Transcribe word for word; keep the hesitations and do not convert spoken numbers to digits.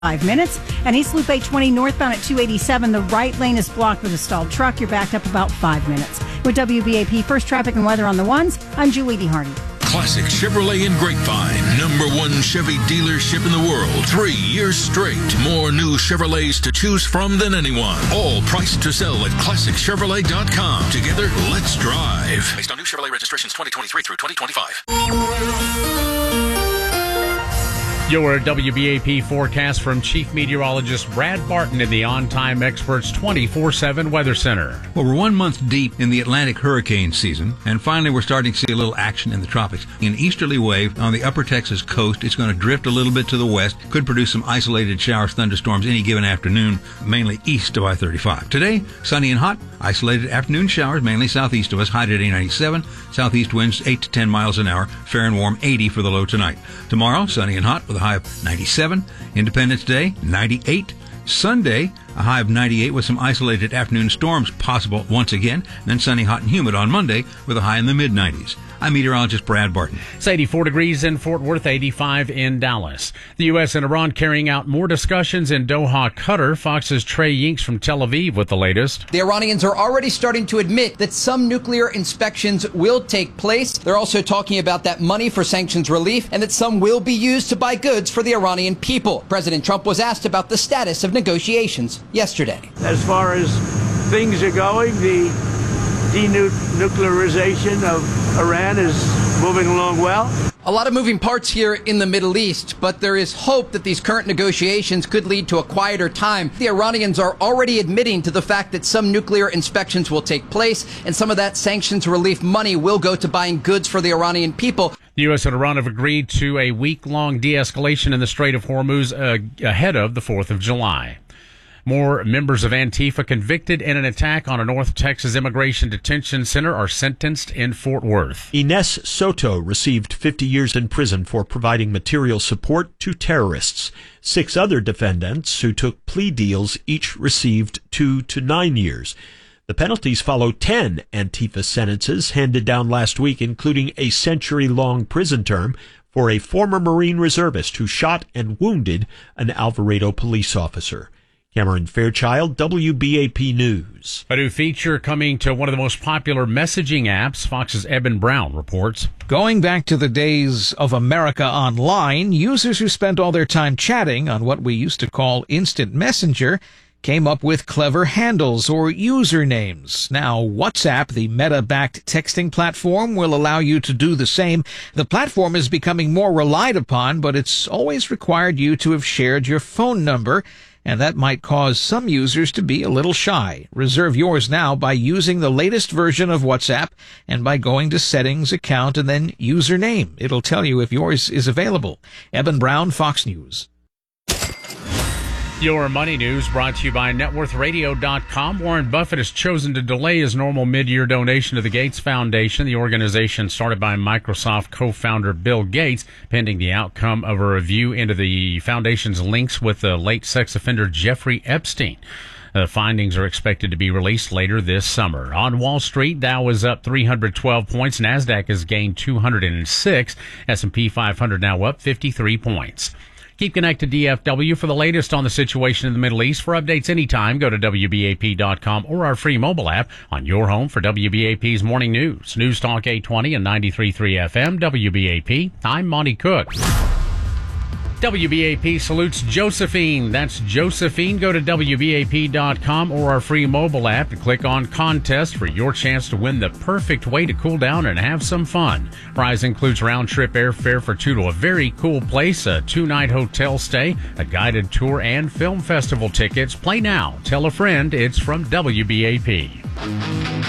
Five minutes. And East Loop eight twenty northbound at two eighty-seven. The right lane is blocked with a stalled truck. You're backed up about five minutes. With W B A P First Traffic and Weather on the ones, I'm Julie D. Hardy. Classic Chevrolet in Grapevine. Number one Chevy dealership in the world. Three years straight. More new Chevrolets to choose from than anyone. All priced to sell at classic chevrolet dot com. Together, let's drive. Based on new Chevrolet registrations twenty twenty-three through twenty twenty-five. Your W B A P forecast from Chief Meteorologist Brad Barton in the On Time Experts twenty-four seven Weather Center. Well, we're one month deep in the Atlantic hurricane season, and finally we're starting to see a little action in the tropics. An easterly wave on the upper Texas coast. It's going to drift a little bit to the west, could produce some isolated showers, thunderstorms any given afternoon, mainly east of I thirty-five. Today, sunny and hot, isolated afternoon showers, mainly southeast of us, high at A ninety-seven, southeast winds eight to ten miles an hour, fair and warm eighty for the low tonight. Tomorrow, sunny and hot with a high of ninety-seven. Independence Day, ninety-eight. Sunday, a high of ninety-eight with some isolated afternoon storms possible once again. Then sunny, hot, and humid on Monday with a high in the mid nineties. I'm meteorologist Brad Barton. It's eighty-four degrees in Fort Worth, eighty-five in Dallas. The U S and Iran carrying out more discussions in Doha, Qatar. Fox's Trey Yinks from Tel Aviv with the latest. The Iranians are already starting to admit that some nuclear inspections will take place. They're also talking about that money for sanctions relief and that some will be used to buy goods for the Iranian people. President Trump was asked about the status of negotiations yesterday. As far as things are going, the denuclearization of Iran is moving along well. A lot of moving parts here in the Middle East, but there is hope that these current negotiations could lead to a quieter time. The Iranians are already admitting to the fact that some nuclear inspections will take place, and some of that sanctions relief money will go to buying goods for the Iranian people. The U S and Iran have agreed to a week-long de-escalation in the Strait of Hormuz uh, ahead of the fourth of July. More members of Antifa convicted in an attack on a North Texas immigration detention center are sentenced in Fort Worth. Ines Soto received fifty years in prison for providing material support to terrorists. Six other defendants who took plea deals each received two to nine years. The penalties follow ten Antifa sentences handed down last week, including a century-long prison term for a former Marine reservist who shot and wounded an Alvarado police officer. Cameron Fairchild, W B A P News. A new feature coming to one of the most popular messaging apps, Fox's Eben Brown reports. Going back to the days of America Online, users who spent all their time chatting on what we used to call instant messenger came up with clever handles or usernames. Now, WhatsApp, the Meta-backed texting platform, will allow you to do the same. The platform is becoming more relied upon, but it's always required you to have shared your phone number, and that might cause some users to be a little shy. Reserve yours now by using the latest version of WhatsApp and by going to Settings, Account, and then Username. It'll tell you if yours is available. Eben Brown, Fox News. Your money news brought to you by net worth radio dot com. Warren Buffett has chosen to delay his normal mid-year donation to the Gates Foundation. The organization started by Microsoft co-founder Bill Gates, pending the outcome of a review into the foundation's links with the late sex offender Jeffrey Epstein. The findings are expected to be released later this summer. On Wall Street, Dow is up three hundred twelve points. NASDAQ has gained two hundred six. S and P five hundred now up fifty-three points. Keep connected to D F W for the latest on the situation in the Middle East. For updates anytime, go to W B A P dot com or our free mobile app on your home for W B A P's Morning News. News Talk eight twenty and ninety-three point three F M, W B A P. I'm Monty Cook. W B A P salutes Josephine. That's Josephine. Go to W B A P dot com or our free mobile app and click on Contest for your chance to win the perfect way to cool down and have some fun. Prize includes round-trip airfare for two to a very cool place, a two-night hotel stay, a guided tour, and film festival tickets. Play now. Tell a friend it's from W B A P.